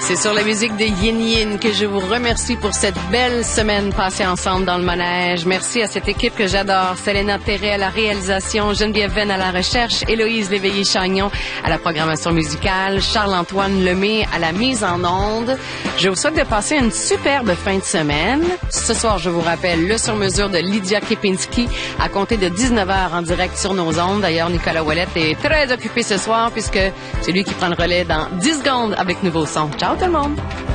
C'est sur la musique de Yin Yin que je vous remercie pour cette belle semaine passée ensemble dans le manège. Merci à cette équipe que j'adore. Selena Perret à la réalisation, Geneviève Venn à la recherche, Héloïse Léveillé-Chagnon à la programmation musicale, Charles-Antoine Lemay à la mise en onde. Je vous souhaite de passer une superbe fin de semaine. Ce soir, je vous rappelle, le sur-mesure de Lydia Kepinski à compter de 19h en direct sur nos ondes. D'ailleurs, Nicolas Ouellette est très occupé ce soir puisque c'est lui qui prend le relais dans 10 secondes avec Nouveau Son. Ciao tout le monde!